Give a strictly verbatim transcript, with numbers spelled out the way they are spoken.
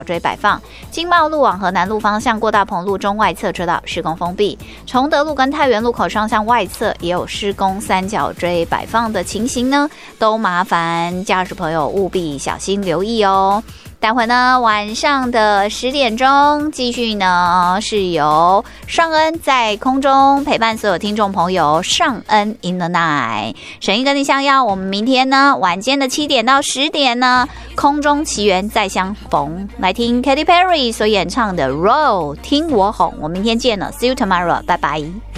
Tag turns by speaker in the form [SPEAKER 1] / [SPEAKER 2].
[SPEAKER 1] 追摆放，经贸路往河南路方向过大鹏路中外侧车道施工封闭，崇德路跟太原路口双向外侧也有施工三角锥摆放的情形呢，都麻烦驾驶朋友务必小心留意哦。待会呢，晚上的十点钟继续呢，是由尚恩在空中陪伴所有听众朋友。尚恩 in the night， 沈一跟你相邀，我们明天呢晚间的七点到十点呢，空中奇缘再相逢，来听 Katy Perry 所演唱的《Roll》，听我哄。我明天见了 ，See you tomorrow， 拜拜。